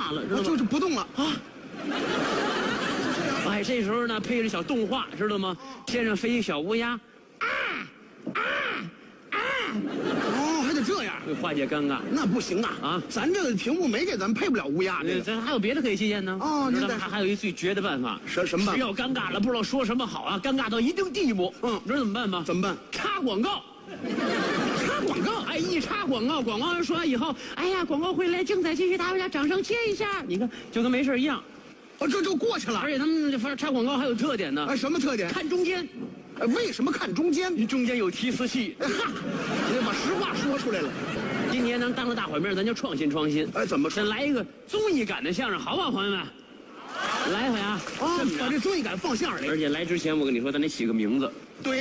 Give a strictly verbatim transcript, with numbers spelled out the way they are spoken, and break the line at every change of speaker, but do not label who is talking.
化了，知道吗？
就是不动了
啊。哎，这时候呢，配着小动画，知道吗？天上飞一小乌鸦，啊啊啊！
哦，还得这样，
会化解尴尬。
那不行啊！
啊，
咱这个屏幕没给咱配不了乌鸦这个。
咱还有别的可以借鉴呢。
哦，
知道吗？还还有一最绝的办法。
什什么办法？
只要尴尬了，不知道说什么好啊，尴尬到一定地步。
嗯，
你知道怎么办吗？
怎么办？
插广告。
插广告，
哎，一插广告，广告人说完以后，哎呀，广告回来，精彩继续，大家掌声接一下。你看，就跟没事一样。
哦，这就过去了。
而且他们这插广告还有特点呢。
哎，什么特点？
看中间。
哎，为什么看中间？
中间有提词器。
哈，你把实话说出来了。
今年咱当着大伙面，咱就创新创新。
哎，怎么说？
咱来一个综艺感的相声，好不好，朋友们？来一回啊！
啊，把这综艺感放相声里。
而且来之前，我跟你说，咱得起个名字。
对。